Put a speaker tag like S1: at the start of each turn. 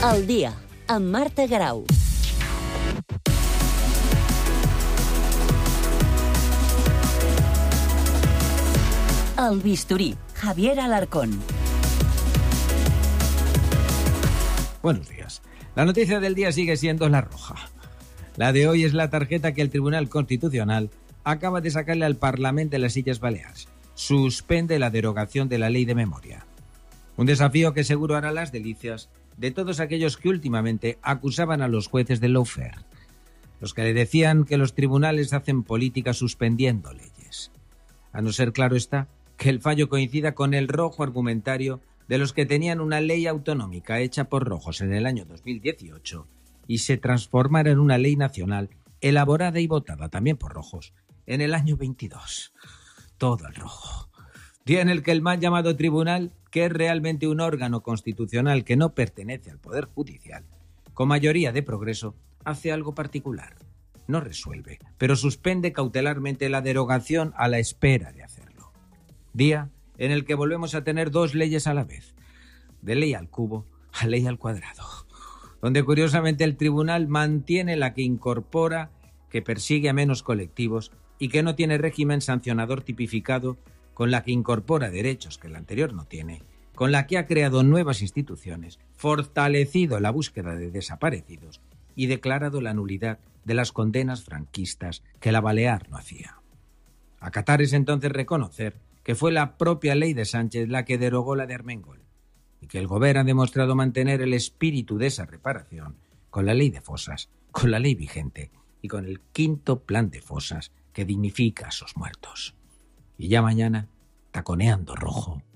S1: Al dia, amb Marta Grau. El bisturí, Javier Alarcón.
S2: Buenos días. La noticia del día sigue siendo la roja. La de hoy es la tarjeta que el Tribunal Constitucional acaba de sacarle al Parlament de las Illes Balears. Suspende la derogación de la ley de memoria. Un desafío que seguro hará las delicias de todos aquellos que últimamente acusaban a los jueces de lawfare. Los que le decían que los tribunales hacen política suspendiendo leyes. A no ser, claro está, que el fallo coincida con el rojo argumentario de los que tenían una ley autonómica hecha por rojos en el año 2018 y se transformara en una ley nacional elaborada y votada también por rojos en el año 22. Todo el rojo. Día en el que el mal llamado tribunal, que es realmente un órgano constitucional que no pertenece al Poder Judicial, con mayoría de progreso, hace algo particular. No resuelve, pero suspende cautelarmente la derogación a la espera de hacerlo. Día en el que volvemos a tener dos leyes a la vez, de ley al cubo a ley al cuadrado, donde curiosamente el tribunal mantiene la que incorpora, que persigue a menos colectivos y que no tiene régimen sancionador tipificado, con la que incorpora derechos que el anterior no tiene, con la que ha creado nuevas instituciones, fortalecido la búsqueda de desaparecidos y declarado la nulidad de las condenas franquistas que la Balear no hacía. Acatar es entonces reconocer que fue la propia ley de Sánchez la que derogó la de Armengol y que el Gobierno ha demostrado mantener el espíritu de esa reparación con la ley de fosas, con la ley vigente y con el quinto plan de fosas que dignifica a sus muertos. Y ya mañana, taconeando rojo,